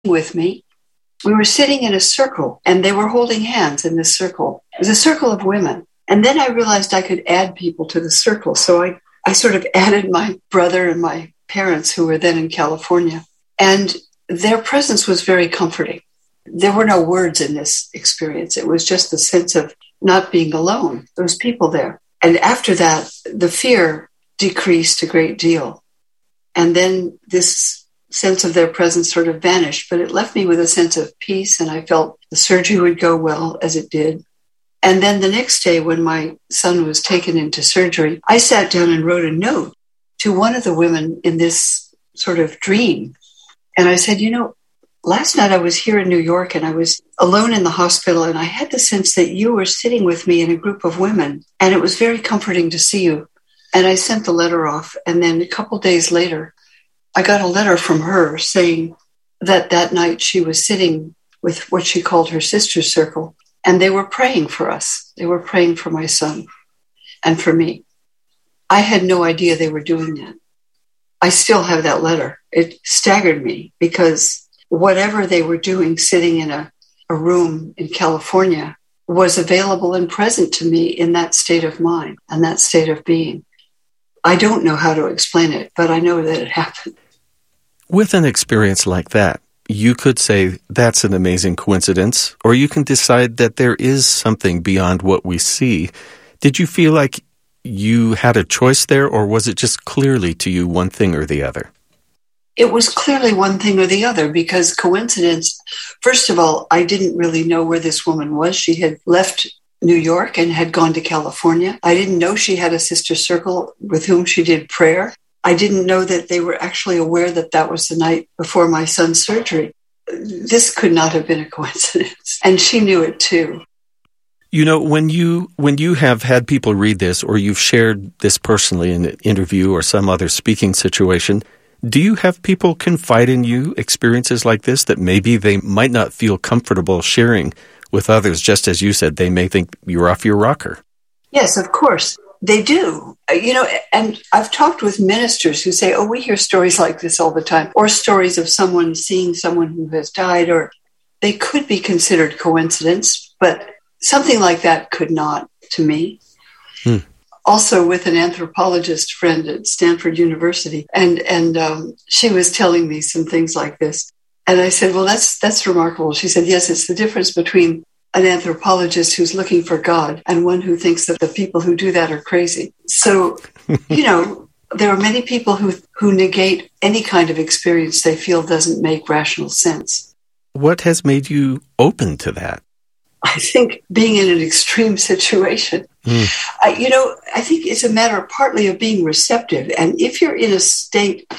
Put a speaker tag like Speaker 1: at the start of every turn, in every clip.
Speaker 1: with me. We were sitting in a circle, and they were holding hands in this circle. It was a circle of women. And then I realized I could add people to the circle. So I sort of added my brother and my parents, who were then in California. And their presence was very comforting. There were no words in this experience. It was just the sense of not being alone. There was people there. And after that, the fear decreased a great deal. And then this sense of their presence sort of vanished, but it left me with a sense of peace, and I felt the surgery would go well, as it did. And then the next day, when my son was taken into surgery, I sat down and wrote a note to one of the women in this sort of dream. And I said, last night I was here in New York and I was alone in the hospital, and I had the sense that you were sitting with me in a group of women, and it was very comforting to see you. And I sent the letter off. And then a couple days later, I got a letter from her saying that night she was sitting with what she called her sister's circle, and they were praying for us. They were praying for my son and for me. I had no idea they were doing that. I still have that letter. It staggered me because whatever they were doing sitting in a room in California was available and present to me in that state of mind and that state of being. I don't know how to explain it, but I know that it happened.
Speaker 2: With an experience like that, you could say that's an amazing coincidence, or you can decide that there is something beyond what we see. Did you feel like you had a choice there, or was it just clearly to you one thing or the other?
Speaker 1: It was clearly one thing or the other, because coincidence, first of all, I didn't really know where this woman was. She had left New York and had gone to California. I didn't know she had a sister circle with whom she did prayer. I didn't know that they were actually aware that that was the night before my son's surgery. This could not have been a coincidence. And she knew it too.
Speaker 2: When you have had people read this, or you've shared this personally in an interview or some other speaking situation, do you have people confide in you experiences like this that maybe they might not feel comfortable sharing with others? Just as you said, they may think you're off your rocker.
Speaker 1: Yes, of course. They do. And I've talked with ministers who say, we hear stories like this all the time, or stories of someone seeing someone who has died, or they could be considered coincidence, but something like that could not to me. Also with an anthropologist friend at Stanford University, and she was telling me some things like this. And I said, well, that's remarkable. She said, yes, it's the difference between an anthropologist who's looking for God and one who thinks that the people who do that are crazy. So, there are many people who negate any kind of experience they feel doesn't make rational sense.
Speaker 2: What has made you open to that?
Speaker 1: I think being in an extreme situation. I think it's a matter partly of being receptive. And if you're in a state,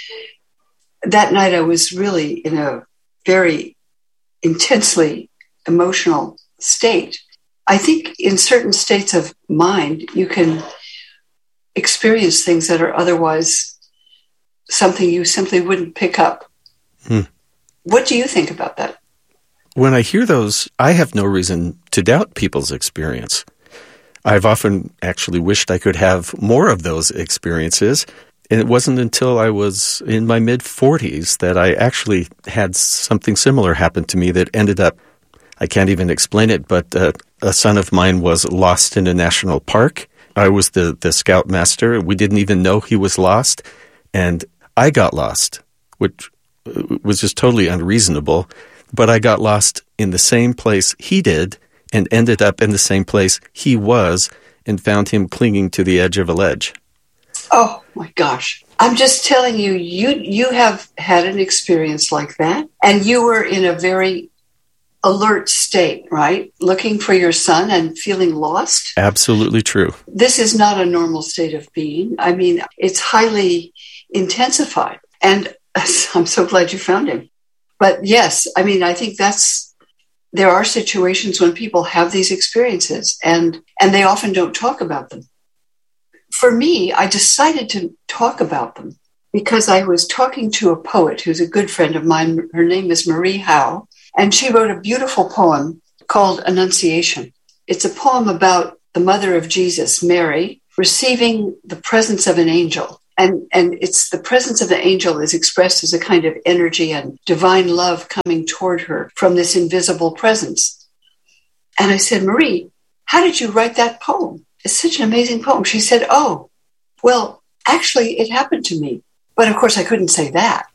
Speaker 1: that night I was really in a very intensely emotional state. I think in certain states of mind, you can experience things that are otherwise something you simply wouldn't pick up. What do you think about that?
Speaker 2: When I hear those, I have no reason to doubt people's experience. I've often actually wished I could have more of those experiences. And it wasn't until I was in my mid-40s that I actually had something similar happen to me that ended up, I can't even explain it, but a son of mine was lost in a national park. I was the scoutmaster. We didn't even know he was lost. And I got lost, which was just totally unreasonable. But I got lost in the same place he did and ended up in the same place he was and found him clinging to the edge of a ledge.
Speaker 1: Oh, my gosh. I'm just telling you, you have had an experience like that, and you were in a very alert state, right? Looking for your son and feeling lost.
Speaker 2: Absolutely true.
Speaker 1: This is not a normal state of being. I mean, it's highly intensified, and I'm so glad you found him. But yes, I mean, I think there are situations when people have these experiences, and they often don't talk about them. For me, I decided to talk about them because I was talking to a poet who's a good friend of mine. Her name is Marie Howe, and she wrote a beautiful poem called Annunciation. It's a poem about the mother of Jesus, Mary, receiving the presence of an angel And it's the presence of the angel is expressed as a kind of energy and divine love coming toward her from this invisible presence. And I said, Marie, how did you write that poem? It's such an amazing poem. She said, oh, well, actually, it happened to me. But of course, I couldn't say that.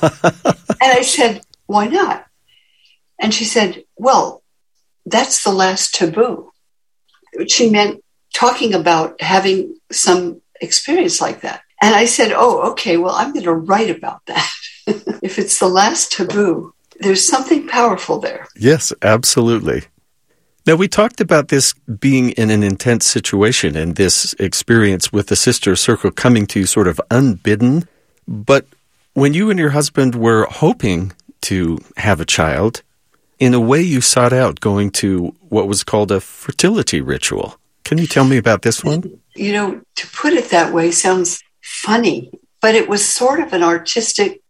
Speaker 1: And I said, why not? And she said, well, that's the last taboo. She meant talking about having some experience like that. And I said, oh, okay, well, I'm going to write about that. If it's the last taboo, there's something powerful there.
Speaker 2: Yes, absolutely. Now, we talked about this being in an intense situation and this experience with the sister circle coming to you sort of unbidden. But when you and your husband were hoping to have a child, in a way you sought out going to what was called a fertility ritual. Can you tell me about this one?
Speaker 1: You know, to put it that way sounds funny, but it was sort of an artistic,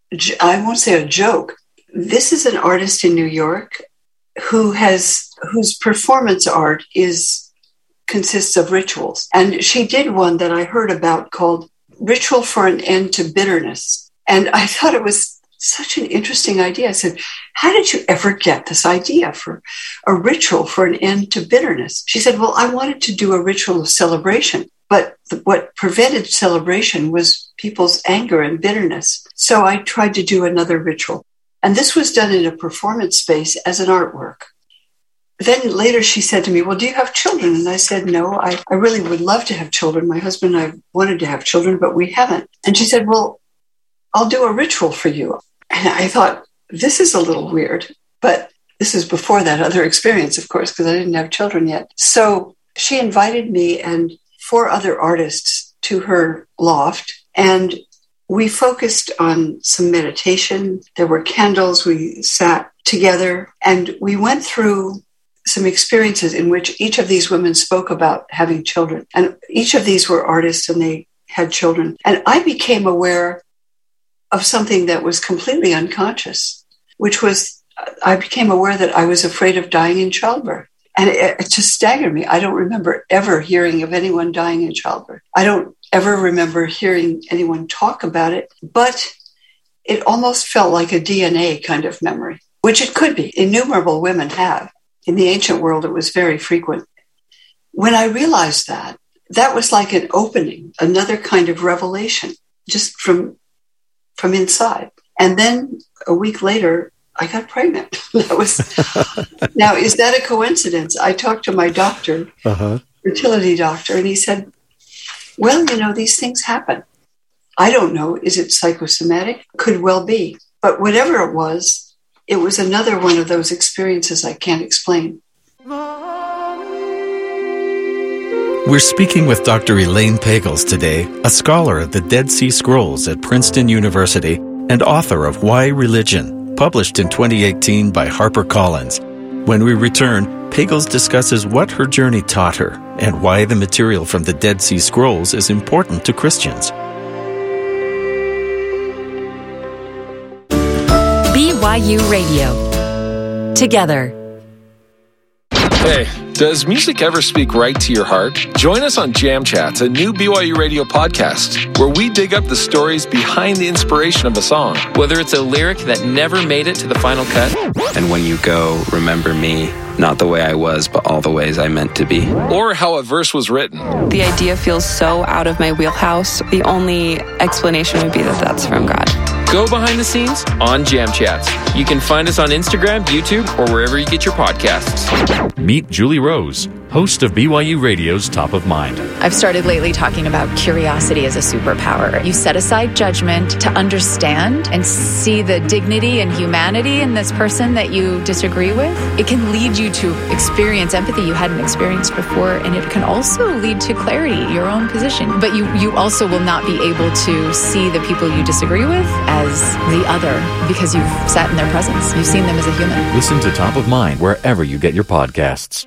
Speaker 1: I won't say a joke. This is an artist in New York whose performance art consists of rituals. And she did one that I heard about called Ritual for an End to Bitterness. And I thought it was such an interesting idea. I said, how did you ever get this idea for a ritual for an end to bitterness? She said, well, I wanted to do a ritual of celebration, but what prevented celebration was people's anger and bitterness. So I tried to do another ritual. And this was done in a performance space as an artwork. Then later she said to me, well, do you have children? And I said, no, I really would love to have children. My husband and I wanted to have children, but we haven't. And she said, well, I'll do a ritual for you. And I thought, this is a little weird, but this is before that other experience, of course, because I didn't have children yet. So she invited me and 4 other artists to her loft, and we focused on some meditation. There were candles. We sat together, and we went through some experiences in which each of these women spoke about having children. And each of these were artists, and they had children. And I became aware of something that was completely unconscious, which was I became aware that I was afraid of dying in childbirth. And it just staggered me. I don't remember ever hearing of anyone dying in childbirth. I don't ever remember hearing anyone talk about it, but it almost felt like a DNA kind of memory, which it could be. Innumerable women have. In the ancient world, it was very frequent. When I realized that was like an opening, another kind of revelation, just from inside. And then a week later, I got pregnant. Now, is that a coincidence? I talked to my doctor, fertility doctor, and he said, well, these things happen. I don't know. Is it psychosomatic? Could well be. But whatever it was another one of those experiences I can't explain.
Speaker 2: We're speaking with Dr. Elaine Pagels today, a scholar of the Dead Sea Scrolls at Princeton University and author of Why Religion, published in 2018 by HarperCollins. When we return, Pagels discusses what her journey taught her and why the material from the Dead Sea Scrolls is important to Christians.
Speaker 3: BYU Radio. Together.
Speaker 4: Hey, does music ever speak right to your heart? Join us on Jam Chats, a new BYU Radio podcast, where we dig up the stories behind the inspiration of a song.
Speaker 5: Whether it's a lyric that never made it to the final cut.
Speaker 6: And when you go, remember me, not the way I was, but all the ways I meant to be.
Speaker 4: Or how a verse was written.
Speaker 7: The idea feels so out of my wheelhouse. The only explanation would be that that's from God.
Speaker 5: Go behind the scenes on Jam Chats. You can find us on Instagram, YouTube, or wherever you get your podcasts.
Speaker 8: Meet Julie Rose, host of BYU Radio's Top of Mind.
Speaker 9: I've started lately talking about curiosity as a superpower. You set aside judgment to understand and see the dignity and humanity in this person that you disagree with. It can lead you to experience empathy you hadn't experienced before, and it can also lead to clarity, your own position. But you also will not be able to see the people you disagree with as the other because you've sat in their presence. You've seen them as a human.
Speaker 8: Listen to Top of Mind wherever you get your podcasts.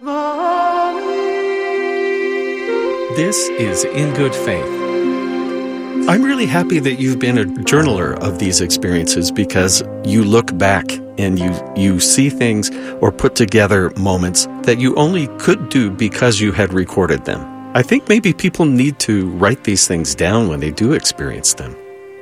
Speaker 2: This is In Good Faith. I'm really happy that you've been a journaler of these experiences because you look back and you see things or put together moments that you only could do because you had recorded them. I think maybe people need to write these things down when they do experience them.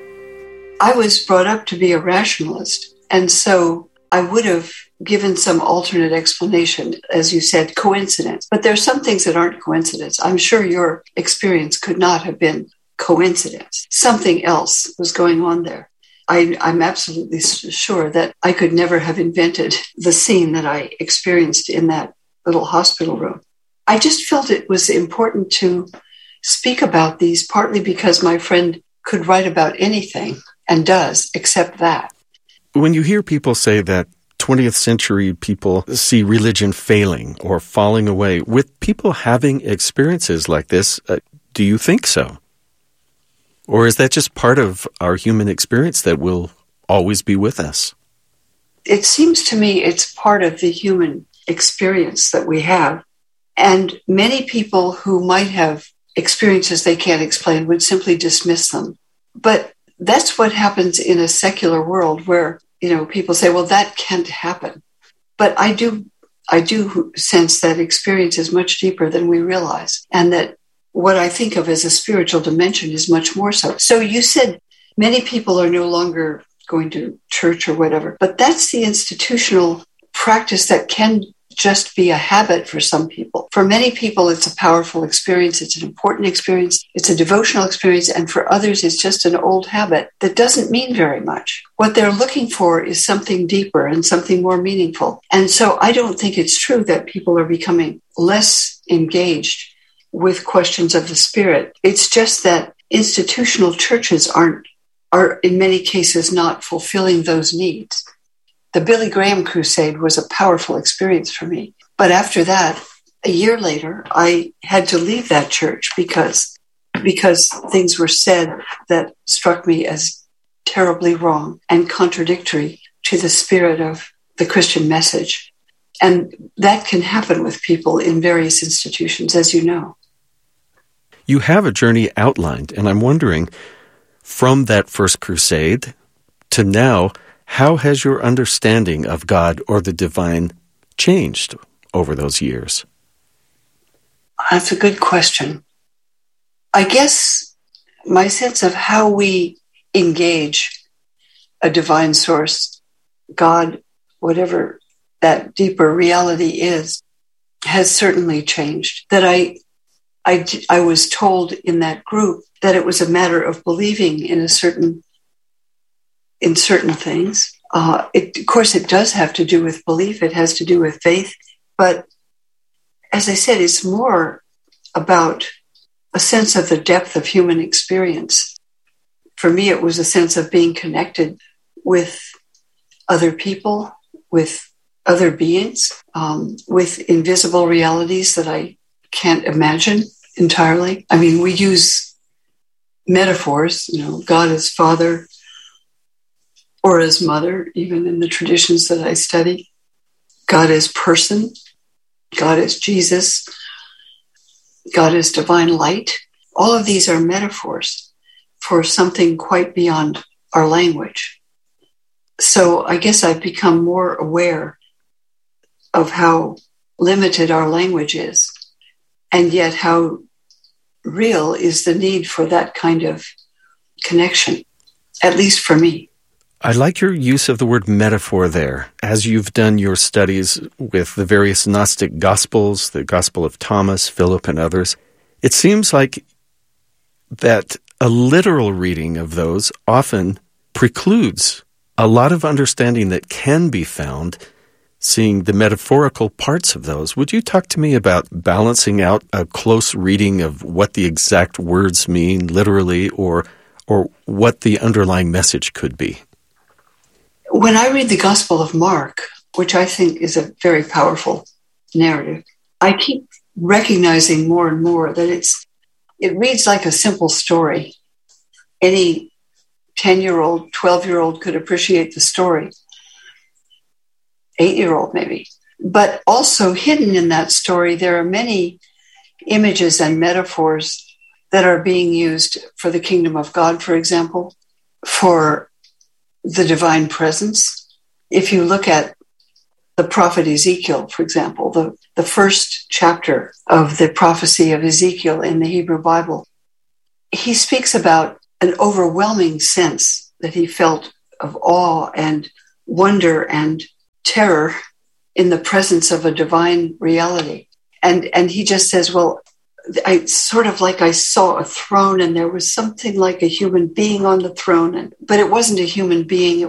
Speaker 1: I was brought up to be a rationalist, and so I would have given some alternate explanation, as you said, coincidence. But there are some things that aren't coincidence. I'm sure your experience could not have been coincidence. Something else was going on there. I'm absolutely sure that I could never have invented the scene that I experienced in that little hospital room. I just felt it was important to speak about these, partly because my friend could write about anything and does, except that.
Speaker 2: When you hear people say that 20th century people see religion failing or falling away, with people having experiences like this, do you think so? Or is that just part of our human experience that will always be with us?
Speaker 1: It seems to me it's part of the human experience that we have. And many people who might have experiences they can't explain would simply dismiss them. But that's what happens in a secular world where, people say, well, that can't happen. But I do sense that experience is much deeper than we realize, and that what I think of as a spiritual dimension is much more so. So you said many people are no longer going to church or whatever, but that's the institutional practice that can just be a habit for some people. For many people, it's a powerful experience. It's an important experience. It's a devotional experience. And for others, it's just an old habit that doesn't mean very much. What they're looking for is something deeper and something more meaningful. And so I don't think it's true that people are becoming less engaged with questions of the spirit. It's just that institutional churches are in many cases not fulfilling those needs. The Billy Graham crusade was a powerful experience for me. But after that, a year later, I had to leave that church because things were said that struck me as terribly wrong and contradictory to the spirit of the Christian message. And that can happen with people in various institutions, as you know.
Speaker 2: You have a journey outlined, and I'm wondering, from that first crusade to now, how has your understanding of God or the divine changed over those years?
Speaker 1: That's a good question. I guess my sense of how we engage a divine source, God, whatever that deeper reality is, has certainly changed. That I was told in that group that it was a matter of believing in certain things. Of course, it does have to do with belief. It has to do with faith. But as I said, it's more about a sense of the depth of human experience. For me, it was a sense of being connected with other people, with other beings, with invisible realities that I can't imagine entirely. I mean, we use metaphors, God as Father or as Mother, even in the traditions that I study. God as person, God as Jesus, God as divine light. All of these are metaphors for something quite beyond our language. So I guess I've become more aware of how limited our language is, and yet how real is the need for that kind of connection, at least for me.
Speaker 2: I like your use of the word metaphor there. As you've done your studies with the various Gnostic Gospels, the Gospel of Thomas, Philip, and others, it seems like that a literal reading of those often precludes a lot of understanding that can be found seeing the metaphorical parts of those. Would you talk to me about balancing out a close reading of what the exact words mean literally, or what the underlying message could be?
Speaker 1: When I read the Gospel of Mark, which I think is a very powerful narrative, I keep recognizing more and more that it reads like a simple story. Any 10-year-old, 12-year-old could appreciate the story. 8-year-old maybe. But also hidden in that story, there are many images and metaphors that are being used for the kingdom of God, for example, for the divine presence. If you look at the prophet Ezekiel, for example, the first chapter of the prophecy of Ezekiel in the Hebrew Bible, he speaks about an overwhelming sense that he felt of awe and wonder and terror in the presence of a divine reality. And he just says, well, I saw a throne and there was something like a human being on the throne, but it wasn't a human being.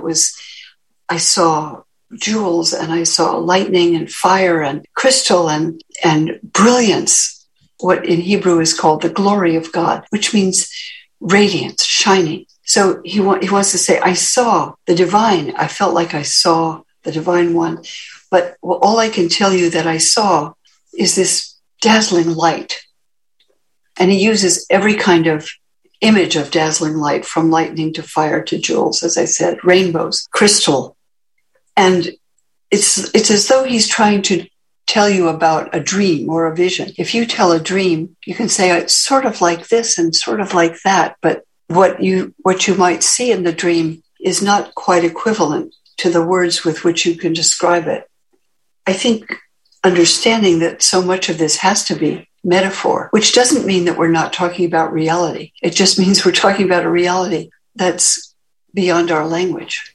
Speaker 1: I saw jewels and I saw lightning and fire and crystal and brilliance, what in Hebrew is called the glory of God, which means radiance, shining. So he wants to say, I saw the divine. I felt like I saw the divine one. But all I can tell you that I saw is this dazzling light. And he uses every kind of image of dazzling light, from lightning to fire to jewels, as I said, rainbows, crystal. And it's as though he's trying to tell you about a dream or a vision. If you tell a dream, you can say it's sort of like this and sort of like that, but what you might see in the dream is not quite equivalent to the words with which you can describe it. I think understanding that so much of this has to be metaphor, which doesn't mean that we're not talking about reality. It just means we're talking about a reality that's beyond our language.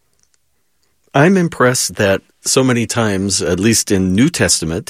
Speaker 2: I'm impressed that so many times, at least in New Testament,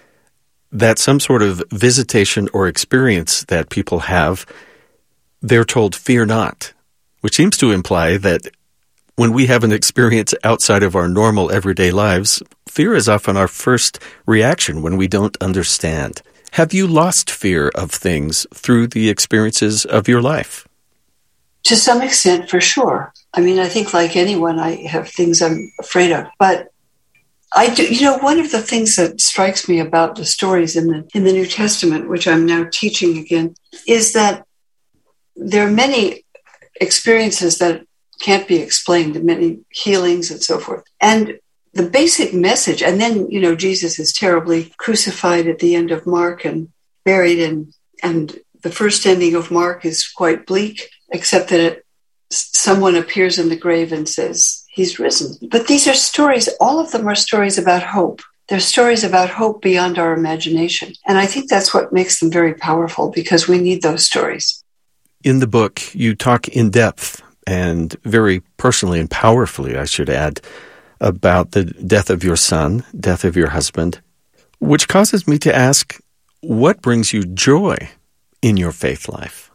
Speaker 2: that some sort of visitation or experience that people have, they're told, fear not, which seems to imply that when we have an experience outside of our normal everyday lives, fear is often our first reaction when we don't understand. Have you lost fear of things through the experiences of your life?
Speaker 1: To some extent, for sure. I mean, I think like anyone, I have things I'm afraid of. But I do, one of the things that strikes me about the stories in the New Testament, which I'm now teaching again, is that there are many experiences that can't be explained, many healings and so forth. And the basic message, and then, Jesus is terribly crucified at the end of Mark and buried, and the first ending of Mark is quite bleak, except that someone appears in the grave and says, he's risen. But these are stories, all of them are stories about hope. They're stories about hope beyond our imagination. And I think that's what makes them very powerful, because we need those stories.
Speaker 2: In the book, you talk in depth and very personally and powerfully, I should add, about the death of your son, death of your husband, which causes me to ask, what brings you joy in your faith life?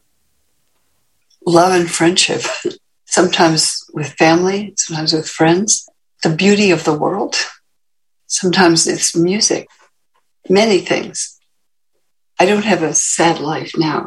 Speaker 1: Love and friendship, sometimes with family, sometimes with friends, the beauty of the world. Sometimes it's music, many things. I don't have a sad life now.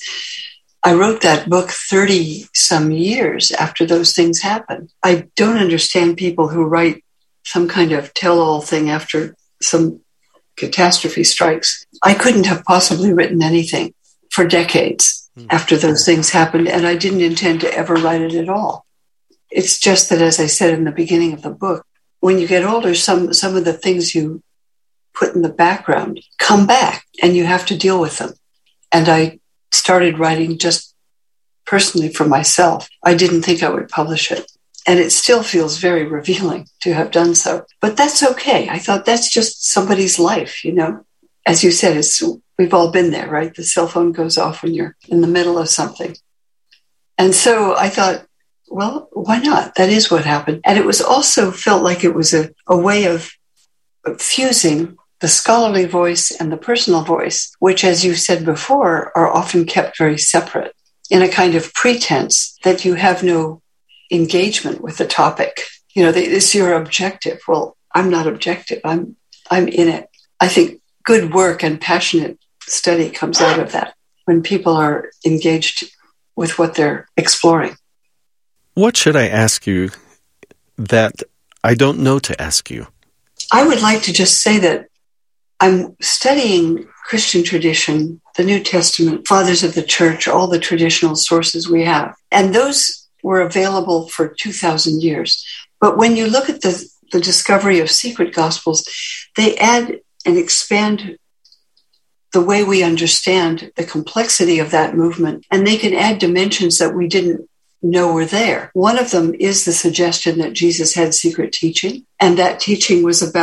Speaker 1: I wrote that book 30-some years after those things happened. I don't understand people who write some kind of tell-all thing after some catastrophe strikes. I couldn't have possibly written anything for decades after those things happened, and I didn't intend to ever write it at all. It's just that, as I said in the beginning of the book, when you get older, some of the things you put in the background come back, and you have to deal with them. And I started writing just personally for myself. I didn't think I would publish it. And it still feels very revealing to have done so. But that's okay. I thought that's just somebody's life, As you said, we've all been there, right? The cell phone goes off when you're in the middle of something. And so I thought, well, why not? That is what happened. And it was also felt like it was a way of fusing the scholarly voice and the personal voice, which, as you said before, are often kept very separate in a kind of pretense that you have no engagement with the topic. It's your objective. Well, I'm not objective. I'm in it. I think good work and passionate study comes out of that when people are engaged with what they're exploring.
Speaker 2: What should I ask you that I don't know to ask you?
Speaker 1: I would like to just say that I'm studying Christian tradition, the New Testament, fathers of the church, all the traditional sources we have. And those were available for 2,000 years. But when you look at the discovery of secret gospels, they add and expand the way we understand the complexity of that movement. And they can add dimensions that we didn't know were there. One of them is the suggestion that Jesus had secret teaching. And that teaching was about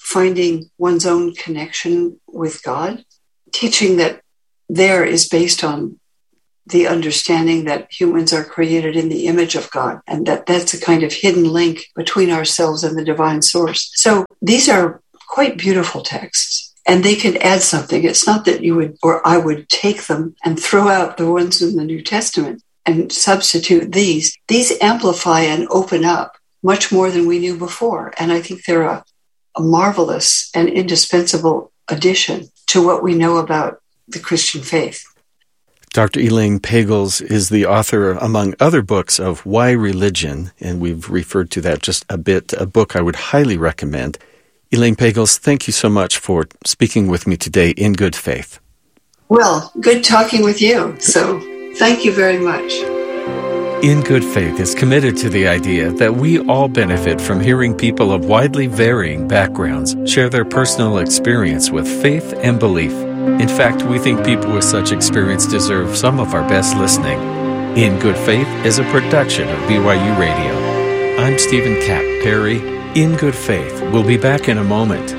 Speaker 1: finding one's own connection with God, teaching that there is based on the understanding that humans are created in the image of God, and that that's a kind of hidden link between ourselves and the divine source. So these are quite beautiful texts, and they can add something. It's not that you would, or I would take them and throw out the ones in the New Testament and substitute these. These amplify and open up much more than we knew before. And I think they're a marvelous and indispensable addition to what we know about the Christian faith.
Speaker 2: Dr. Elaine Pagels is the author, among other books, of Why Religion, and we've referred to that just a bit, a book I would highly recommend. Elaine Pagels, thank you so much for speaking with me today in good faith.
Speaker 1: Well, good talking with you, so thank you very much.
Speaker 2: In Good Faith is committed to the idea that we all benefit from hearing people of widely varying backgrounds share their personal experience with faith and belief. In fact, we think people with such experience deserve some of our best listening. In Good Faith is a production of BYU Radio. I'm Stephen Cap Perry. In Good Faith. We'll be back in a moment.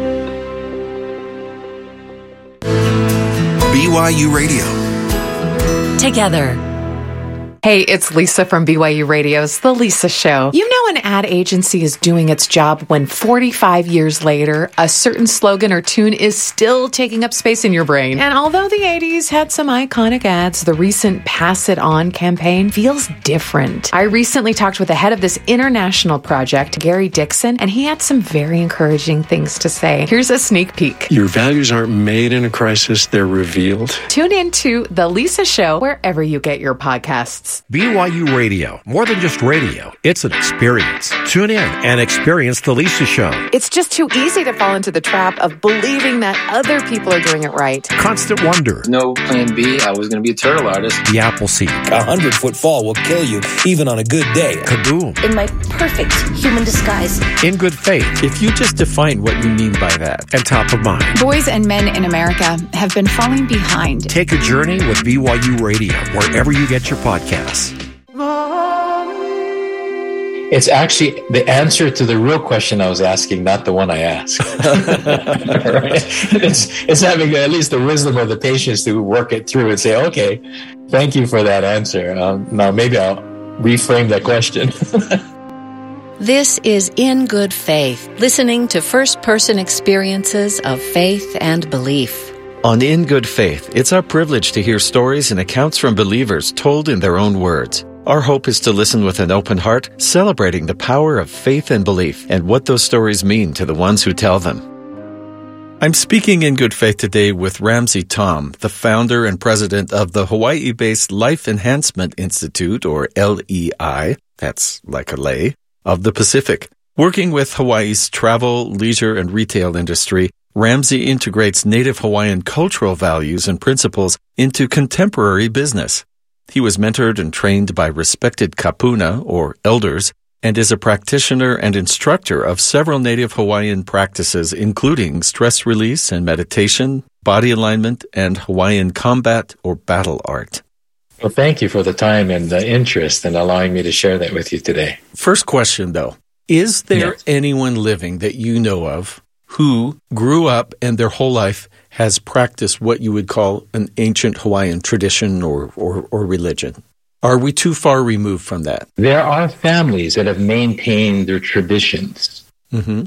Speaker 10: BYU Radio.
Speaker 3: Together.
Speaker 11: Hey, it's Lisa from BYU Radio's The Lisa Show. You know an ad agency is doing its job when 45 years later, a certain slogan or tune is still taking up space in your brain. And although the 80s had some iconic ads, the recent Pass It On campaign feels different. I recently talked with the head of this international project, Gary Dixon, and he had some very encouraging things to say. Here's a sneak peek.
Speaker 12: Your values aren't made in a crisis, they're revealed.
Speaker 11: Tune into The Lisa Show wherever you get your podcasts.
Speaker 13: BYU Radio, more than just radio, it's an experience. Tune in and experience The Lisa Show.
Speaker 11: It's just too easy to fall into the trap of believing that other people are doing it right.
Speaker 13: Constant wonder.
Speaker 5: No plan B, I was going to be a turtle artist.
Speaker 13: The Appleseed.
Speaker 14: 100-foot fall will kill you, even on a good day.
Speaker 13: Kaboom.
Speaker 15: In my perfect human disguise.
Speaker 13: In Good Faith.
Speaker 2: If you just define what you mean by that.
Speaker 13: And Top of Mind.
Speaker 9: Boys and men in America have been falling behind.
Speaker 13: Take a journey with BYU Radio, wherever you get your podcasts.
Speaker 16: It's actually the answer to the real question I was asking, not the one I asked. Right? It's having at least the wisdom or the patience to work it through and say, okay, thank you for that answer. Now maybe I'll reframe that question.
Speaker 3: This is In Good Faith, listening to first-person experiences of faith and belief.
Speaker 2: On In Good Faith, it's our privilege to hear stories and accounts from believers told in their own words. Our hope is to listen with an open heart, celebrating the power of faith and belief and what those stories mean to the ones who tell them. I'm speaking in good faith today with Ramsey Tom, the founder and president of the Hawaii-based Life Enhancement Institute, or LEI, that's like a lay, of the Pacific. Working with Hawaii's travel, leisure, and retail industry, Ramsey integrates Native Hawaiian cultural values and principles into contemporary business. He was mentored and trained by respected kapuna, or elders, and is a practitioner and instructor of several Native Hawaiian practices, including stress release and meditation, body alignment, and Hawaiian combat or battle art.
Speaker 16: Well, thank you for the time and the interest and allowing me to share that with you today.
Speaker 2: First question, though. Is there anyone living that you know of who grew up and their whole life has practiced what you would call an ancient Hawaiian tradition or religion? Are we too far removed from that?
Speaker 16: There are families that have maintained their traditions. Mm-hmm.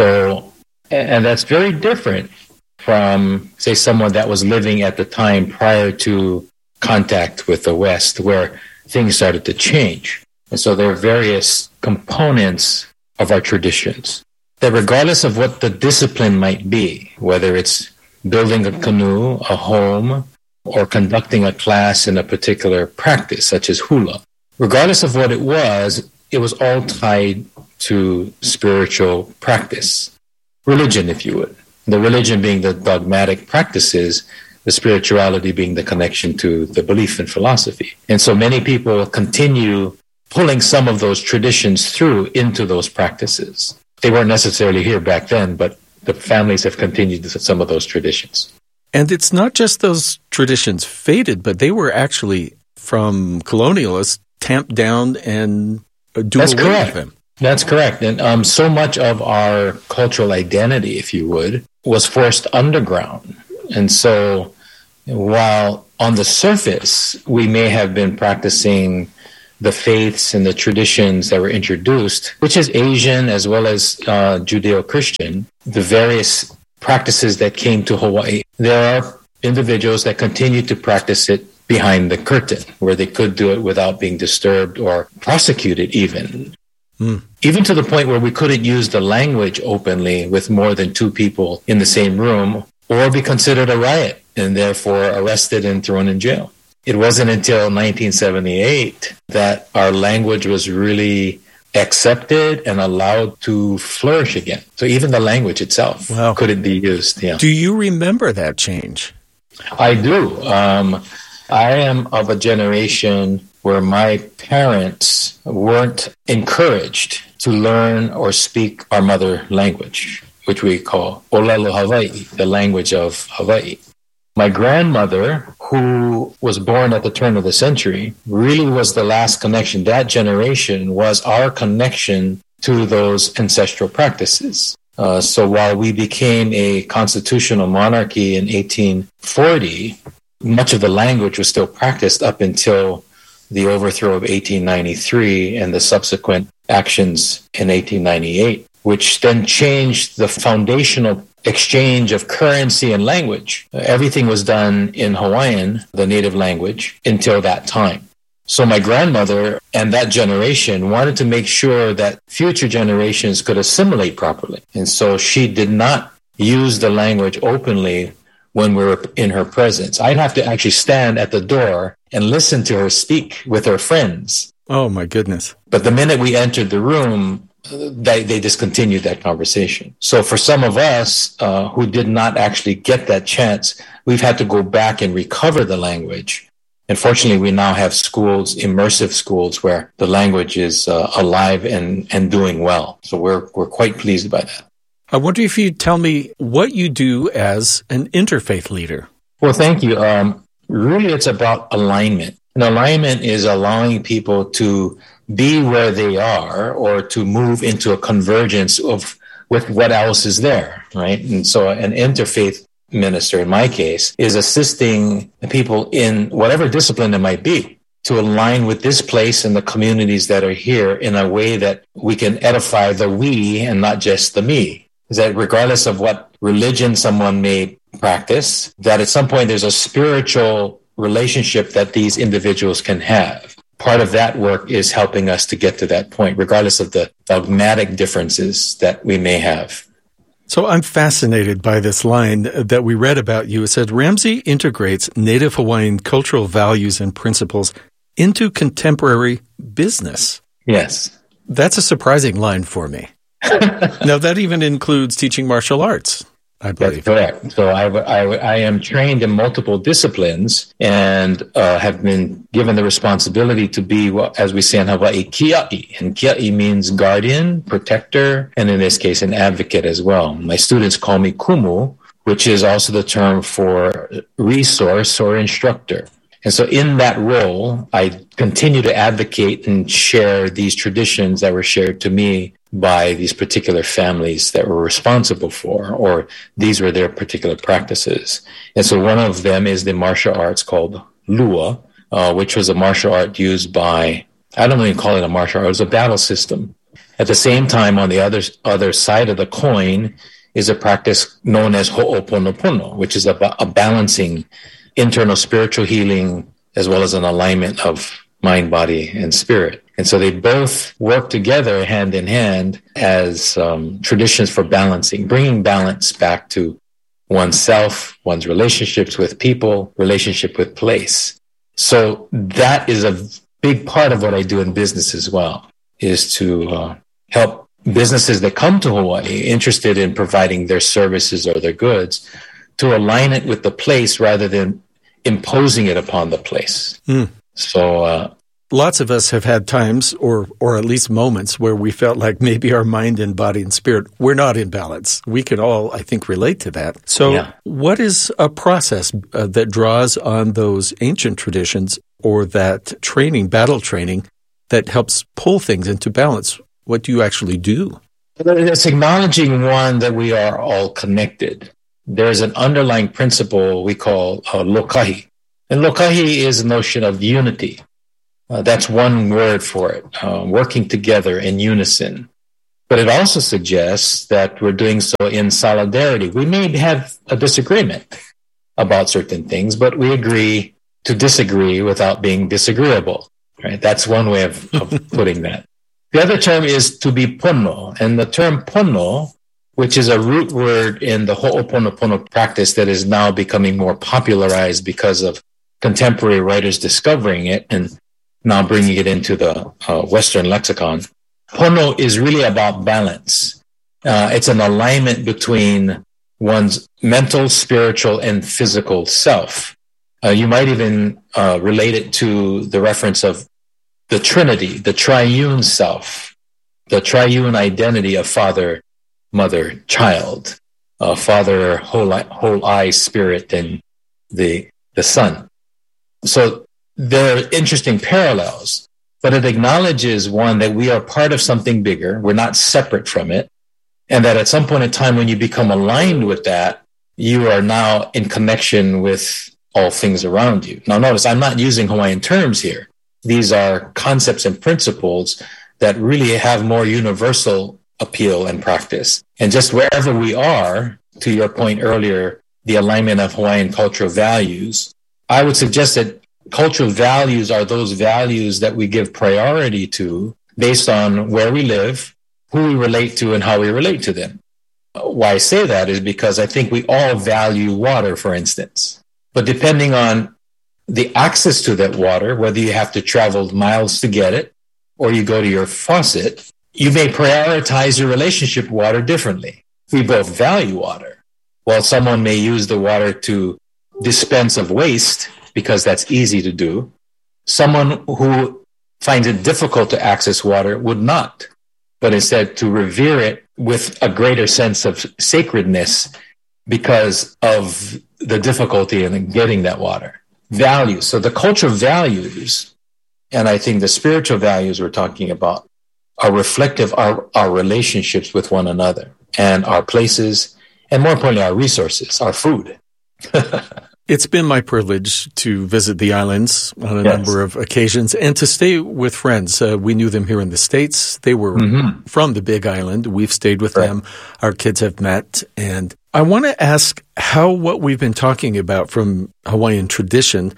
Speaker 16: And that's very different from, say, someone that was living at the time prior to contact with the West, where things started to change. And so there are various components of our traditions that, regardless of what the discipline might be, whether it's building a canoe, a home, or conducting a class in a particular practice, such as hula, regardless of what it was all tied to spiritual practice. Religion, if you would. The religion being the dogmatic practices, the spirituality being the connection to the belief and philosophy. And so many people continue pulling some of those traditions through into those practices. They weren't necessarily here back then, but the families have continued some of those traditions.
Speaker 2: And it's not just those traditions faded, but they were actually, from colonialists, tamped down and do away with them.
Speaker 16: That's correct. And so much of our cultural identity, if you would, was forced underground. And so while on the surface, we may have been practicing the faiths and the traditions that were introduced, which is Asian as well as Judeo-Christian, the various practices that came to Hawaii, there are individuals that continue to practice it behind the curtain, where they could do it without being disturbed or prosecuted even. Even to the point where we couldn't use the language openly with more than two people in the same room, or be considered a riot and therefore arrested and thrown in jail. It wasn't until 1978 that our language was really accepted and allowed to flourish again. So even the language itself couldn't be used. Yeah.
Speaker 2: Do you remember that change?
Speaker 16: I do. I am of a generation where my parents weren't encouraged to learn or speak our mother language, which we call Olelo Hawaii, the language of Hawaii. My grandmother, who was born at the turn of the century, really was the last connection. That generation was our connection to those ancestral practices. So while we became a constitutional monarchy in 1840, much of the language was still practiced up until the overthrow of 1893 and the subsequent actions in 1898, which then changed the foundational exchange of currency and language. Everything was done in Hawaiian, the native language, until that time. So my grandmother and that generation wanted to make sure that future generations could assimilate properly. And so she did not use the language openly when we were in her presence. I'd have to actually stand at the door and listen to her speak with her friends.
Speaker 2: Oh, my goodness.
Speaker 16: But the minute we entered the room, they discontinued that conversation. So for some of us who did not actually get that chance, we've had to go back and recover the language. And fortunately, we now have schools, immersive schools, where the language is alive and doing well. So we're quite pleased by that.
Speaker 2: I wonder if you'd tell me what you do as an interfaith leader.
Speaker 16: Well, thank you. Really, it's about alignment. And alignment is allowing people to be where they are or to move into a convergence with what else is there, right? And so an interfaith minister, in my case, is assisting people in whatever discipline it might be to align with this place and the communities that are here in a way that we can edify the we and not just the me. Is that regardless of what religion someone may practice, that at some point there's a spiritual relationship that these individuals can have. Part of that work is helping us to get to that point, regardless of the dogmatic differences that we may have.
Speaker 2: So I'm fascinated by this line that we read about you. It said, Ramsey integrates Native Hawaiian cultural values and principles into contemporary business.
Speaker 16: Yes.
Speaker 2: That's a surprising line for me. Now, that even includes teaching martial arts, I believe.
Speaker 16: That's correct. So I am trained in multiple disciplines and have been given the responsibility to be, as we say in Hawaii, kia'i. And kia'i means guardian, protector, and in this case, an advocate as well. My students call me kumu, which is also the term for resource or instructor. And so in that role, I continue to advocate and share these traditions that were shared to me by these particular families that were responsible for, or these were their particular practices. And so one of them is the martial arts called Lua, which was a martial art used by, I don't even call it a martial art, it was a battle system. At the same time, on the other side of the coin is a practice known as Ho'oponopono, which is a balancing internal spiritual healing as well as an alignment of mind, body, and spirit. And so they both work together hand in hand as traditions for balancing, bringing balance back to oneself, one's relationships with people, relationship with place. So that is a big part of what I do in business as well, is to help businesses that come to Hawaii interested in providing their services or their goods to align it with the place rather than imposing it upon the place. So
Speaker 2: lots of us have had times or at least moments where we felt like maybe our mind and body and spirit were not in balance. We can all, I think, relate to that. So what is a process that draws on those ancient traditions or that training, battle training, that helps pull things into balance? What do you actually do?
Speaker 16: It's acknowledging, one, that we are all connected. There's an underlying principle we call lokahi. And lokahi is a notion of unity. That's one word for it, working together in unison. But it also suggests that we're doing so in solidarity. We may have a disagreement about certain things, but we agree to disagree without being disagreeable. Right? That's one way of putting that. The other term is to be pono. And the term pono, which is a root word in the Ho'oponopono practice that is now becoming more popularized because of contemporary writers discovering it and now bringing it into the Western lexicon. Pono is really about balance. It's an alignment between one's mental, spiritual, and physical self. You might even relate it to the reference of the Trinity, the triune self, the triune identity of Father, Mother, Child, Father, whole eye, Spirit, and the Son. So there are interesting parallels, but it acknowledges, one, that we are part of something bigger. We're not separate from it. And that at some point in time, when you become aligned with that, you are now in connection with all things around you. Now, notice, I'm not using Hawaiian terms here. These are concepts and principles that really have more universal appeal and practice. And just wherever we are, to your point earlier, the alignment of Hawaiian cultural values, I would suggest that cultural values are those values that we give priority to based on where we live, who we relate to, and how we relate to them. Why I say that is because I think we all value water, for instance. But depending on the access to that water, whether you have to travel miles to get it or you go to your faucet, you may prioritize your relationship with water differently. We both value water. While someone may use the water to dispense of waste, because that's easy to do, someone who finds it difficult to access water would not, but instead to revere it with a greater sense of sacredness because of the difficulty in getting that water. Values. So the cultural values, and I think the spiritual values we're talking about, are reflective of our relationships with one another and our places, and more importantly, our resources, our food.
Speaker 2: It's been my privilege to visit the islands on a number of occasions and to stay with friends. We knew them here in the States. They were from the Big Island. We've stayed with them. Our kids have met. And I want to ask how what we've been talking about from Hawaiian tradition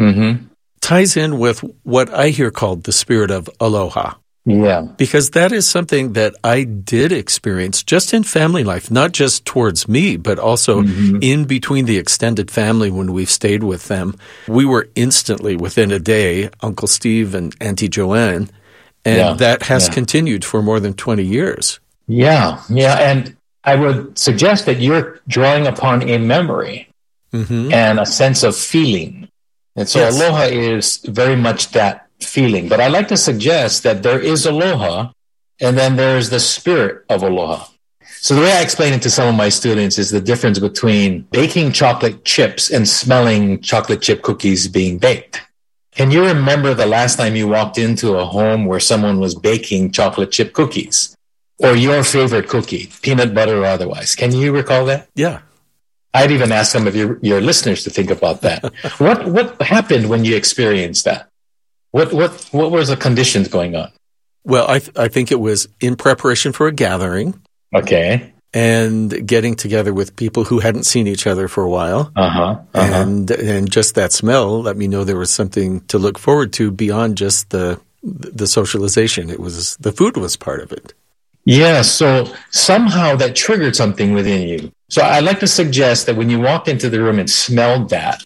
Speaker 2: ties in with what I hear called the spirit of aloha.
Speaker 16: Yeah.
Speaker 2: Because that is something that I did experience just in family life, not just towards me, but also in between the extended family when we've stayed with them. We were instantly, within a day, Uncle Steve and Auntie Joanne, and that has continued for more than 20 years.
Speaker 16: Yeah, and I would suggest that you're drawing upon a memory and a sense of feeling. And so aloha is very much that feeling. But I like to suggest that there is aloha, and then there's the spirit of aloha. So the way I explain it to some of my students is the difference between baking chocolate chips and smelling chocolate chip cookies being baked. Can you remember the last time you walked into a home where someone was baking chocolate chip cookies? Or your favorite cookie, peanut butter or otherwise? Can you recall that?
Speaker 2: Yeah.
Speaker 16: I'd even ask some of your listeners to think about that. What happened when you experienced that? What was the conditions going on?
Speaker 2: Well, I think it was in preparation for a gathering.
Speaker 16: Okay.
Speaker 2: And getting together with people who hadn't seen each other for a while. And just that smell let me know there was something to look forward to beyond just the socialization. It was the food was part of it.
Speaker 16: Yeah, so somehow that triggered something within you. So I'd like to suggest that when you walked into the room and smelled that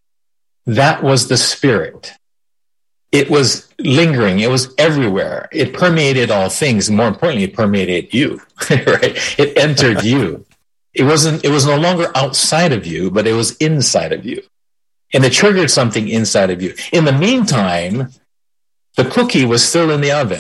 Speaker 16: was the spirit. It was lingering. It was everywhere. It permeated all things. More importantly, it permeated you, right? It entered you. It was no longer outside of you, but it was inside of you. And it triggered something inside of you. In the meantime, the cookie was still in the oven.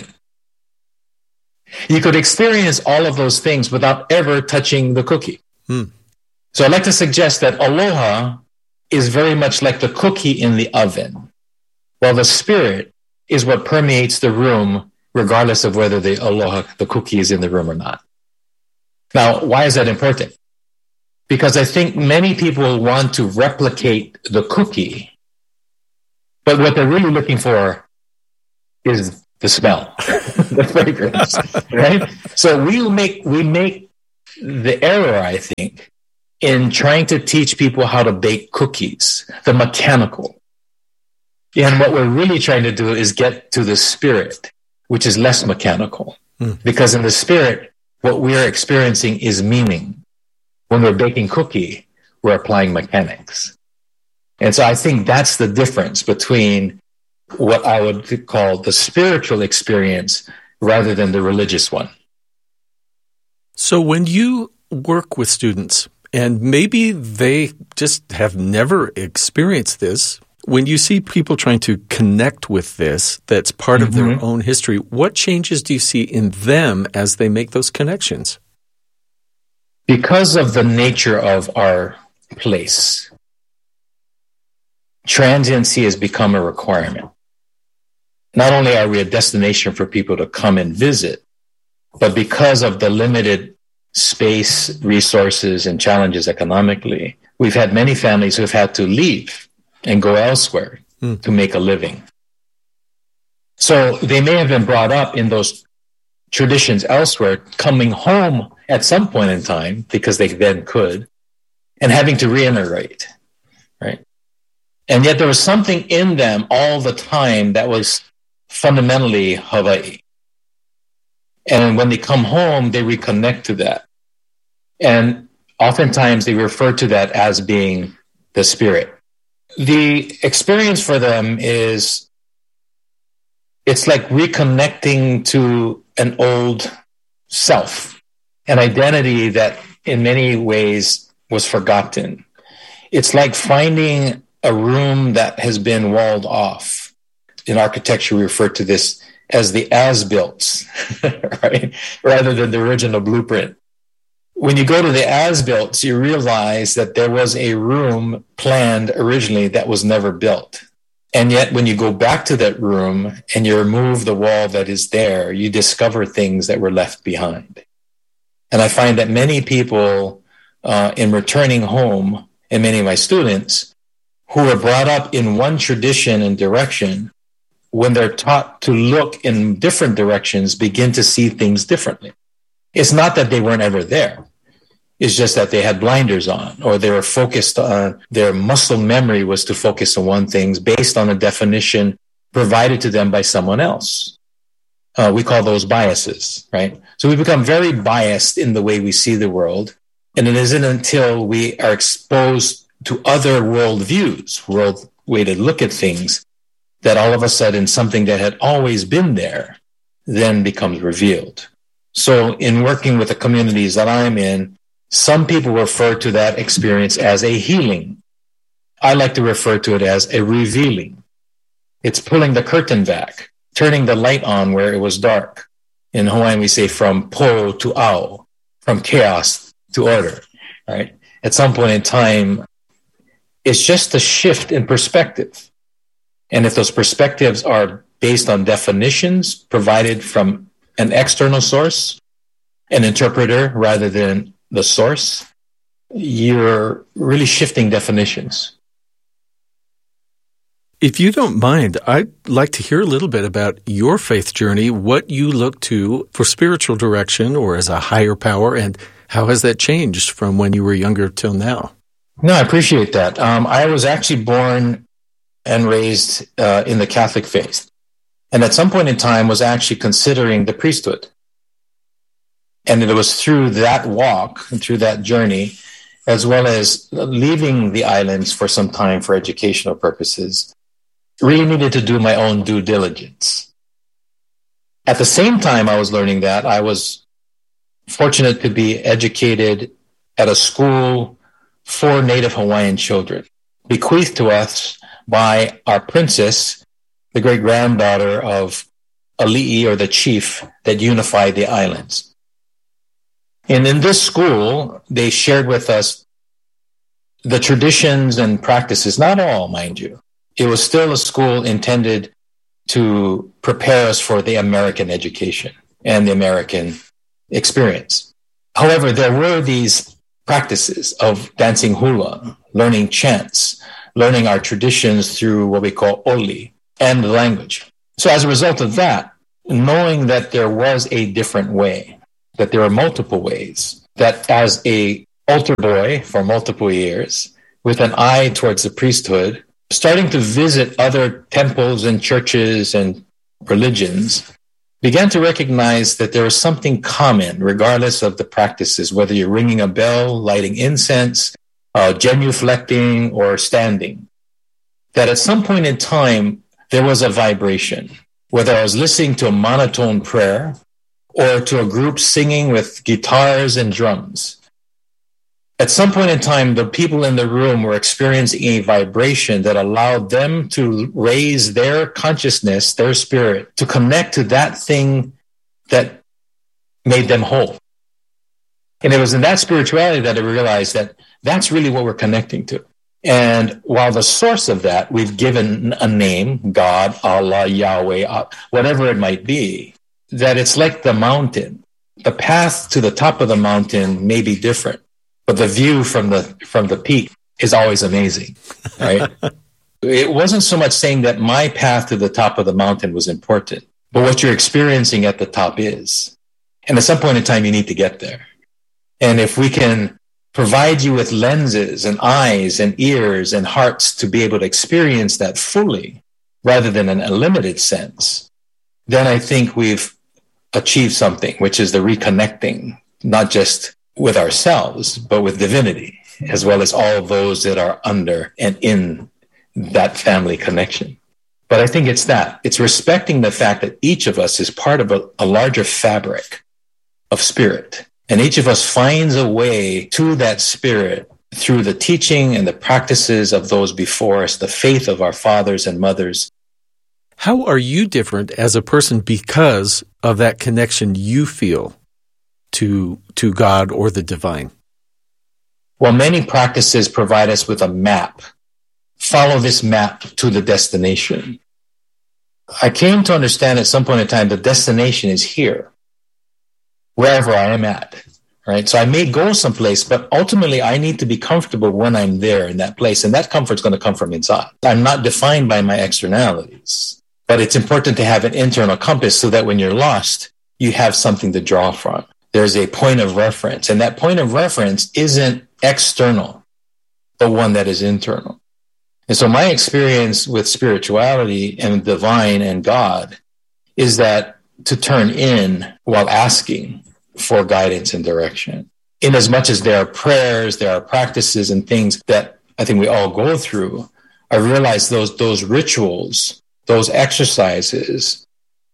Speaker 16: You could experience all of those things without ever touching the cookie. So I'd like to suggest that aloha is very much like the cookie in the oven, while the spirit is what permeates the room regardless of whether the cookie is in the room or not. Now, why is that important? Because I think many people want to replicate the cookie, but what they're really looking for is the smell, the fragrance, right? So we make the error, I think, in trying to teach people how to bake cookies, the mechanical. And what we're really trying to do is get to the spirit, which is less mechanical. Because in the spirit, what we're experiencing is meaning. When we're baking cookie, we're applying mechanics. And so I think that's the difference between what I would call the spiritual experience rather than the religious one.
Speaker 2: So when you work with students, and maybe they just have never experienced this, when you see people trying to connect with this, that's part of their own history, what changes do you see in them as they make those connections?
Speaker 16: Because of the nature of our place, transiency has become a requirement. Not only are we a destination for people to come and visit, but because of the limited space, resources, and challenges economically, we've had many families who've had to leave and go elsewhere to make a living. So they may have been brought up in those traditions elsewhere, coming home at some point in time, because they then could, and having to reintegrate, right? And yet there was something in them all the time that was fundamentally Hawaii. And when they come home, they reconnect to that. And oftentimes they refer to that as being the spirit. The experience for them is, it's like reconnecting to an old self, an identity that in many ways was forgotten. It's like finding a room that has been walled off. In architecture, we refer to this as the as-built, right? Rather than the original blueprint. When you go to the as-built, you realize that there was a room planned originally that was never built. And yet when you go back to that room and you remove the wall that is there, you discover things that were left behind. And I find that many people in returning home, and many of my students who were brought up in one tradition and direction, when they're taught to look in different directions, begin to see things differently. It's not that they weren't ever there. It's just that they had blinders on, or they were focused on, their muscle memory was to focus on one thing based on a definition provided to them by someone else. We call those biases, right? So we become very biased in the way we see the world. And it isn't until we are exposed to other worldviews, world way to look at things, that all of a sudden something that had always been there then becomes revealed. So in working with the communities that I'm in, some people refer to that experience as a healing. I like to refer to it as a revealing. It's pulling the curtain back, turning the light on where it was dark. In Hawaiian, we say from po to au, from chaos to order, right? At some point in time, it's just a shift in perspective. And if those perspectives are based on definitions provided from an external source, an interpreter rather than the source, you're really shifting definitions.
Speaker 2: If you don't mind, I'd like to hear a little bit about your faith journey, what you look to for spiritual direction or as a higher power, and how has that changed from when you were younger till now?
Speaker 16: No, I appreciate that. I was actually born and raised in the Catholic faith. And at some point in time was actually considering the priesthood. And it was through that walk and through that journey, as well as leaving the islands for some time for educational purposes, really needed to do my own due diligence. At the same time I was learning that, I was fortunate to be educated at a school for Native Hawaiian children, bequeathed to us by our princess, the great-granddaughter of Ali'i, or the chief that unified the islands. And in this school, they shared with us the traditions and practices, not all, mind you. It was still a school intended to prepare us for the American education and the American experience. However, there were these practices of dancing hula, learning chants, learning our traditions through what we call oli, and the language. So as a result of that, knowing that there was a different way, that there are multiple ways, that as a altar boy for multiple years, with an eye towards the priesthood, starting to visit other temples and churches and religions, began to recognize that there was something common, regardless of the practices, whether you're ringing a bell, lighting incense, genuflecting, or standing. That at some point in time, there was a vibration, whether I was listening to a monotone prayer or to a group singing with guitars and drums. At some point in time, the people in the room were experiencing a vibration that allowed them to raise their consciousness, their spirit, to connect to that thing that made them whole. And it was in that spirituality that I realized that that's really what we're connecting to. And while the source of that, we've given a name, God, Allah, Yahweh, whatever it might be, that it's like the mountain. The path to the top of the mountain may be different, but the view from the peak is always amazing, right? It wasn't so much saying that my path to the top of the mountain was important, but what you're experiencing at the top is. And at some point in time, you need to get there. And if we can provide you with lenses and eyes and ears and hearts to be able to experience that fully, rather than in a limited sense, then I think we've achieved something, which is the reconnecting, not just with ourselves, but with divinity, as well as all those that are under and in that family connection. But I think it's that. It's respecting the fact that each of us is part of a larger fabric of spirit. And each of us finds a way to that spirit through the teaching and the practices of those before us, the faith of our fathers and mothers.
Speaker 2: How are you different as a person because of that connection you feel to God or the divine?
Speaker 16: Well, many practices provide us with a map. Follow this map to the destination. I came to understand at some point in time the destination is here, wherever I am at, right? So I may go someplace, but ultimately I need to be comfortable when I'm there in that place, and that comfort's going to come from inside. I'm not defined by my externalities, but it's important to have an internal compass so that when you're lost, you have something to draw from. There's a point of reference, and that point of reference isn't external, but one that is internal. And so my experience with spirituality and divine and God is that to turn in while asking for guidance and direction. In as much as there are prayers, there are practices and things that I think we all go through, I realize those rituals, those exercises,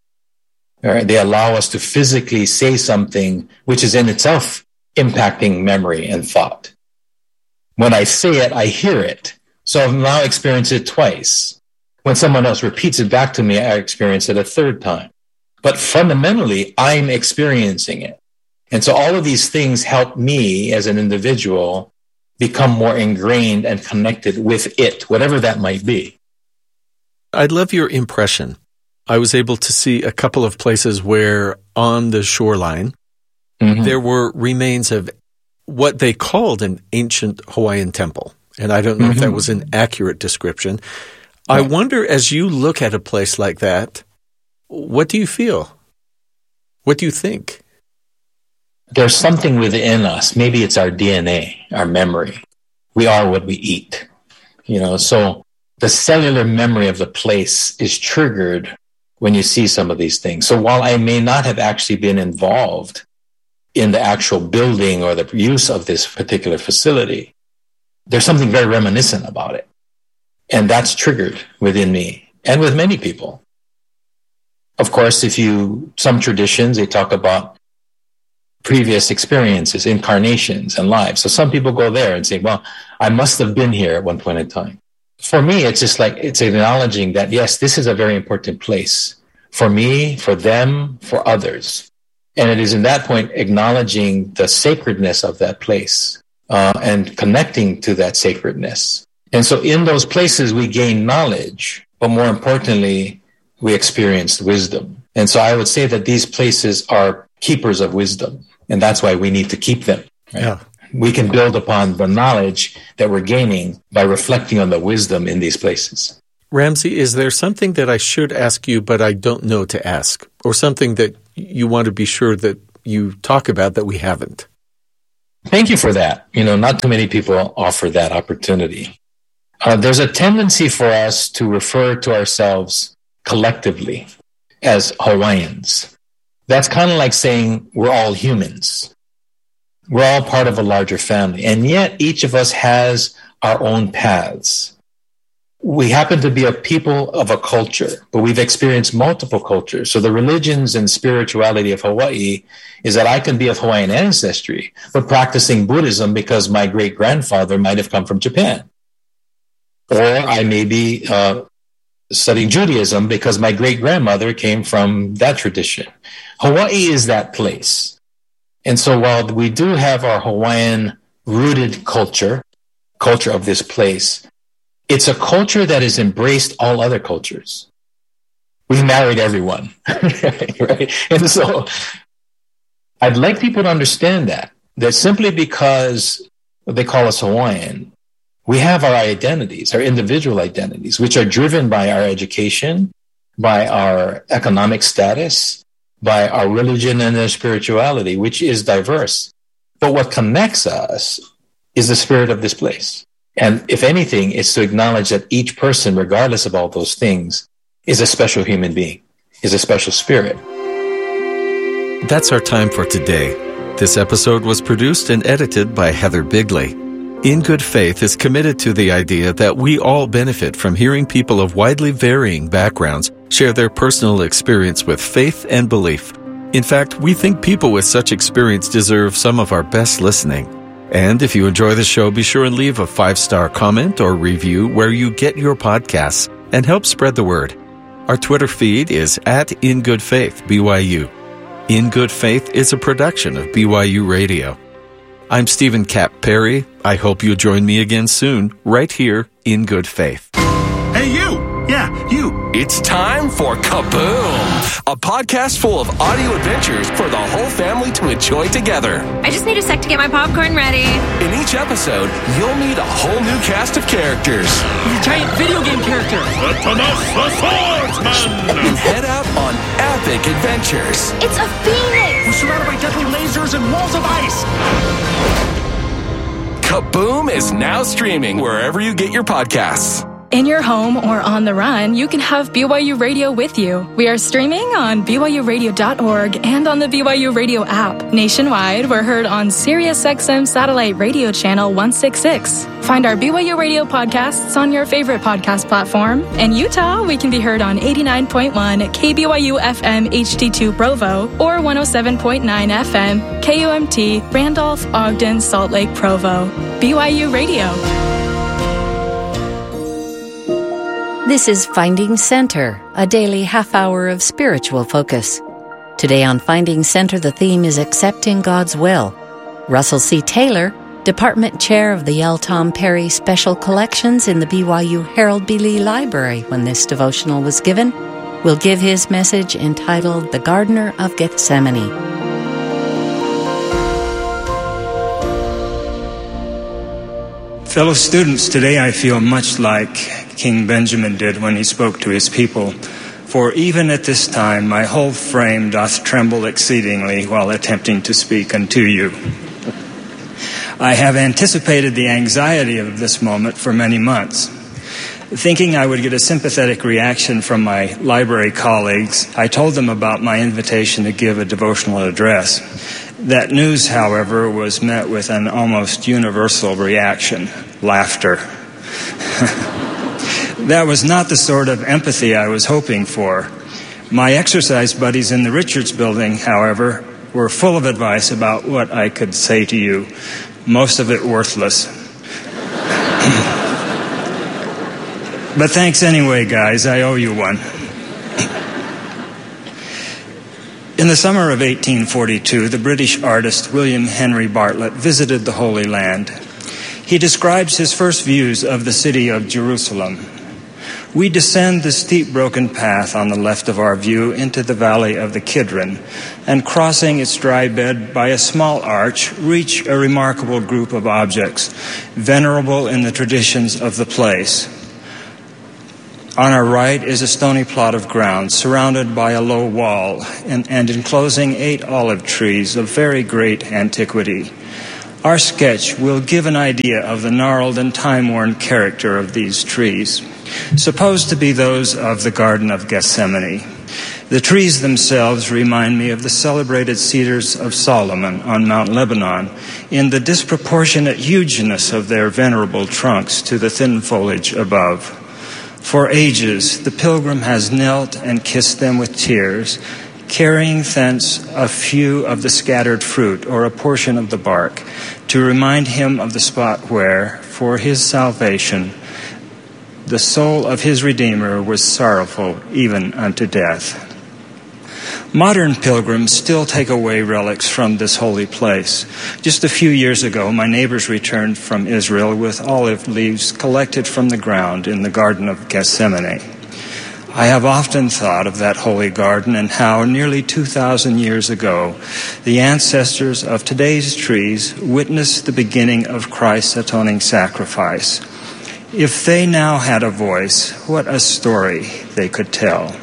Speaker 16: all right, they allow us to physically say something which is in itself impacting memory and thought. When I say it, I hear it. So I've now experienced it twice. When someone else repeats it back to me, I experience it a third time. But fundamentally, I'm experiencing it. And so all of these things help me as an individual become more ingrained and connected with it, whatever that might be.
Speaker 2: I love your impression. I was able to see a couple of places where on the shoreline, there were remains of what they called an ancient Hawaiian temple. And I don't know if that was an accurate description. I wonder, as you look at a place like that, what do you feel? What do you think?
Speaker 16: There's something within us. Maybe it's our DNA, our memory. We are what we eat. So the cellular memory of the place is triggered when you see some of these things. So while I may not have actually been involved in the actual building or the use of this particular facility, there's something very reminiscent about it. And that's triggered within me and with many people. Of course, some traditions, they talk about previous experiences, incarnations, and lives. So some people go there and say, well, I must have been here at one point in time. For me, it's just like, it's acknowledging that, yes, this is a very important place for me, for them, for others. And it is in that point acknowledging the sacredness of that place and connecting to that sacredness. And so in those places, we gain knowledge, but more importantly, we experienced wisdom. And so I would say that these places are keepers of wisdom, and that's why we need to keep them. Right? Yeah. We can build upon the knowledge that we're gaining by reflecting on the wisdom in these places.
Speaker 2: Ramsey, is there something that I should ask you but I don't know to ask, or something that you want to be sure that you talk about that we haven't?
Speaker 16: Thank you for that. Not too many people offer that opportunity. There's a tendency for us to refer to ourselves collectively as Hawaiians. That's kind of like saying we're all humans. We're all part of a larger family, and yet each of us has our own paths. We happen to be a people of a culture, but we've experienced multiple cultures. So the religions and spirituality of Hawaii is that I can be of Hawaiian ancestry, but practicing Buddhism because my great-grandfather might have come from Japan. Or I may be studying Judaism because my great-grandmother came from that tradition. Hawaii is that place. And so while we do have our Hawaiian-rooted culture of this place, it's a culture that has embraced all other cultures. We've married everyone, right? And so I'd like people to understand that simply because they call us Hawaiian, we have our identities, our individual identities, which are driven by our education, by our economic status, by our religion and our spirituality, which is diverse. But what connects us is the spirit of this place. And if anything, it's to acknowledge that each person, regardless of all those things, is a special human being, is a special spirit.
Speaker 2: That's our time for today. This episode was produced and edited by Heather Bigley. In Good Faith is committed to the idea that we all benefit from hearing people of widely varying backgrounds share their personal experience with faith and belief. In fact, we think people with such experience deserve some of our best listening. And if you enjoy the show, be sure and leave a 5-star comment or review where you get your podcasts and help spread the word. Our Twitter feed is @InGoodFaithBYU. In Good Faith is a production of BYU Radio. I'm Stephen Cap Perry. I hope you'll join me again soon, right here in Good Faith.
Speaker 10: Hey, you! Yeah, you!
Speaker 4: It's time for Kaboom! A podcast full of audio adventures for the whole family to enjoy together.
Speaker 17: I just need a sec to get my popcorn ready.
Speaker 4: In each episode, you'll meet a whole new cast of characters.
Speaker 10: The giant video game character! The Swordsman!
Speaker 4: And head out on epic adventures.
Speaker 17: It's a phoenix!
Speaker 10: We're surrounded by deadly lasers and walls of ice!
Speaker 4: Kaboom is now streaming wherever you get your podcasts.
Speaker 18: In your home or on the run, you can have BYU Radio with you. We are streaming on BYURadio.org and on the BYU Radio app. Nationwide, we're heard on SiriusXM Satellite Radio Channel 166. Find our BYU Radio podcasts on your favorite podcast platform. In Utah, we can be heard on 89.1 KBYU FM HD2 Provo or 107.9 FM KUMT Randolph, Ogden, Salt Lake, Provo. BYU Radio.
Speaker 3: This is Finding Center, a daily half-hour of spiritual focus. Today on Finding Center, the theme is Accepting God's Will. Russell C. Taylor, Department Chair of the L. Tom Perry Special Collections in the BYU Harold B. Lee Library when this devotional was given, will give his message entitled The Gardener of Gethsemane.
Speaker 19: Fellow students, today I feel much like King Benjamin did when he spoke to his people. For even at this time my whole frame doth tremble exceedingly while attempting to speak unto you. I have anticipated the anxiety of this moment for many months. Thinking I would get a sympathetic reaction from my library colleagues, I told them about my invitation to give a devotional address. That news, however, was met with an almost universal reaction, laughter. That was not the sort of empathy I was hoping for. My exercise buddies in the Richards building, however, were full of advice about what I could say to you, most of it worthless. But thanks anyway, guys. I owe you one. In the summer of 1842, the British artist William Henry Bartlett visited the Holy Land. He describes his first views of the city of Jerusalem. We descend the steep broken path on the left of our view into the valley of the Kidron, and crossing its dry bed by a small arch, reach a remarkable group of objects, venerable in the traditions of the place. On our right is a stony plot of ground surrounded by a low wall and enclosing 8 olive trees of very great antiquity. Our sketch will give an idea of the gnarled and time-worn character of these trees, supposed to be those of the Garden of Gethsemane. The trees themselves remind me of the celebrated cedars of Solomon on Mount Lebanon in the disproportionate hugeness of their venerable trunks to the thin foliage above. For ages, the pilgrim has knelt and kissed them with tears, carrying thence a few of the scattered fruit or a portion of the bark, to remind him of the spot where, for his salvation, the soul of his Redeemer was sorrowful even unto death. Modern pilgrims still take away relics from this holy place. Just a few years ago, my neighbors returned from Israel with olive leaves collected from the ground in the Garden of Gethsemane. I have often thought of that holy garden and how nearly 2,000 years ago, the ancestors of today's trees witnessed the beginning of Christ's atoning sacrifice. If they now had a voice, what a story they could tell.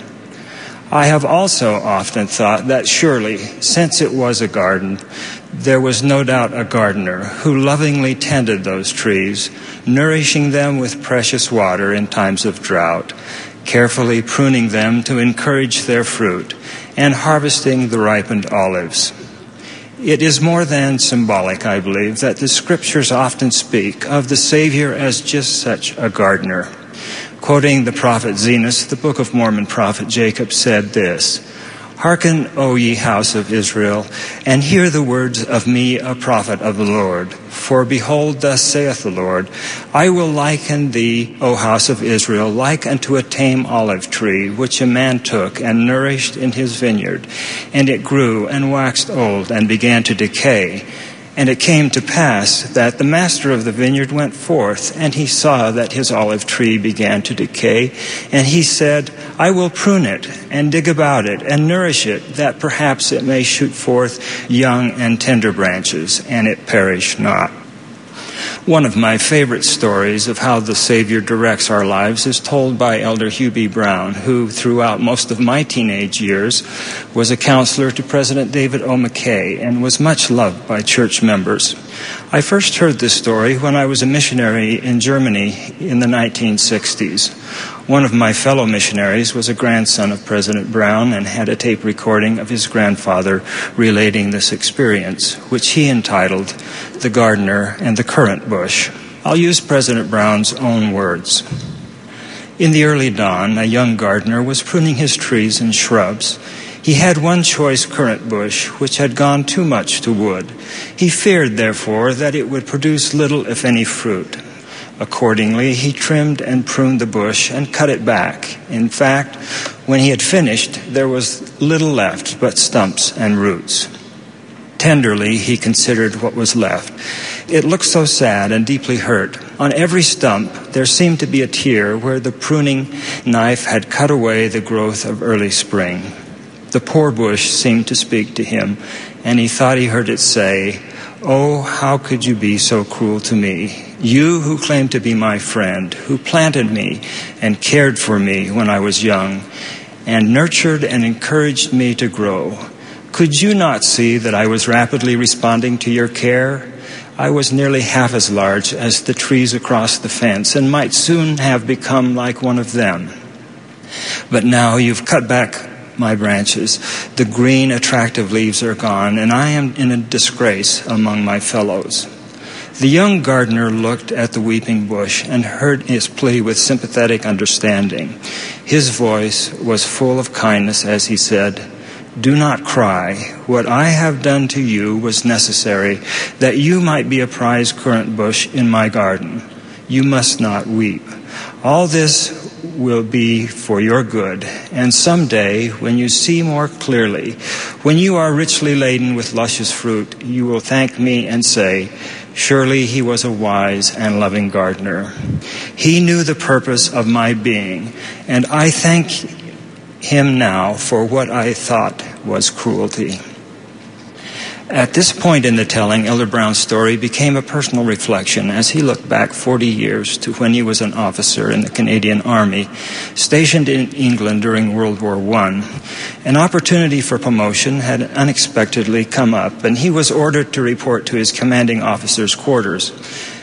Speaker 19: I have also often thought that surely, since it was a garden, there was no doubt a gardener who lovingly tended those trees, nourishing them with precious water in times of drought, carefully pruning them to encourage their fruit, and harvesting the ripened olives. It is more than symbolic, I believe, that the scriptures often speak of the Savior as just such a gardener. Quoting the prophet Zenos, the Book of Mormon prophet Jacob said this, "Hearken, O ye house of Israel, and hear the words of me, a prophet of the Lord. For behold, thus saith the Lord, I will liken thee, O house of Israel, like unto a tame olive tree, which a man took and nourished in his vineyard. And it grew and waxed old and began to decay. And it came to pass that the master of the vineyard went forth, and he saw that his olive tree began to decay. And he said, I will prune it, and dig about it, and nourish it, that perhaps it may shoot forth young and tender branches, and it perish not." One of my favorite stories of how the Savior directs our lives is told by Elder Hugh B. Brown, who throughout most of my teenage years was a counselor to President David O. McKay and was much loved by church members. I first heard this story when I was a missionary in Germany in the 1960s. One of my fellow missionaries was a grandson of President Brown and had a tape recording of his grandfather relating this experience, which he entitled "The Gardener and the Currant Bush." I'll use President Brown's own words. In the early dawn, a young gardener was pruning his trees and shrubs. He had one choice currant bush, which had gone too much to wood. He feared, therefore, that it would produce little, if any, fruit. Accordingly, he trimmed and pruned the bush and cut it back. In fact, when he had finished, there was little left but stumps and roots. Tenderly, he considered what was left. It looked so sad and deeply hurt. On every stump, there seemed to be a tear where the pruning knife had cut away the growth of early spring. The poor bush seemed to speak to him, and he thought he heard it say, "Oh, how could you be so cruel to me? You who claimed to be my friend, who planted me and cared for me when I was young, and nurtured and encouraged me to grow. Could you not see that I was rapidly responding to your care? I was nearly half as large as the trees across the fence and might soon have become like one of them. But now you've cut back my branches. The green, attractive leaves are gone, and I am in a disgrace among my fellows." The young gardener looked at the weeping bush and heard his plea with sympathetic understanding. His voice was full of kindness as he said, "Do not cry. What I have done to you was necessary, that you might be a prize currant bush in my garden. You must not weep. All this will be for your good, and someday, when you see more clearly, when you are richly laden with luscious fruit, you will thank me and say, Surely he was a wise and loving gardener. He knew the purpose of my being, and I thank him now for what I thought was cruelty. At this point in the telling, Elder Brown's story became a personal reflection as he looked back 40 years to when he was an officer in the Canadian Army, stationed in England during World War I. An opportunity for promotion had unexpectedly come up, and he was ordered to report to his commanding officer's quarters.